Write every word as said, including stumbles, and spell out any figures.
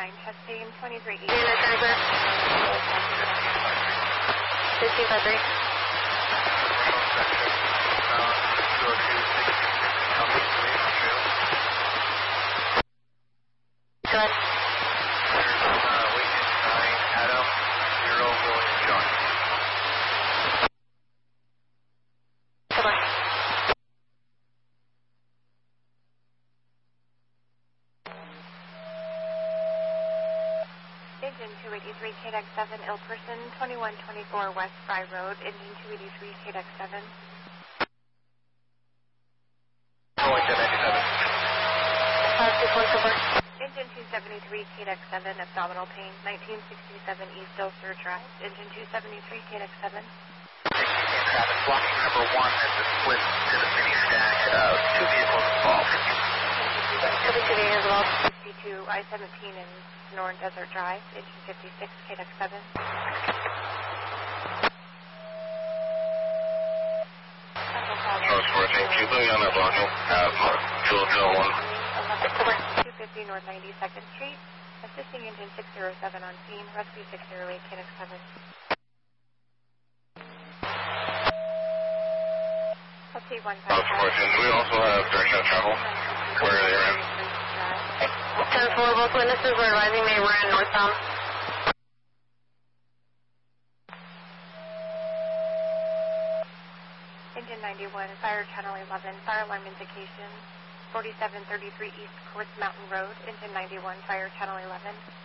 nine, testing twenty-three eighty. Unit clear. fifteen five three. Go ahead. Adam, zero, William John. Come on. Engine two eighty-three, K D X seven, ill person, twenty-one twenty-four West Fry Road, engine two eighty-three, K D X seven. Going to ninety-seven. five six one four. Engine two seventy-three, K D X seven, abdominal pain, nineteen sixty-seven East Dilser Drive, engine two seventy-three, K D X seven. Traffic blocking number one as a split to the mini stack. Uh, two vehicles involved. Coming to the air as well. fifty-two I seventeen in Sonoran Desert Drive, engine fifty-six, K D X seven. Charles fourteen, keep moving on that blocking. Uh, fuel zero one. two fifty North ninety-second Street, assisting engine six zero seven on scene, rescue six zero eight, K D X seven. Let's see one five. Charles fourteen, we also have direction of travel. Where are they in? ten four, both witnesses were advising they were in northbound. Engine ninety-one, fire channel eleven, fire alarm indication, forty-seven thirty-three East Quartz Mountain Road, engine ninety-one, fire channel eleven.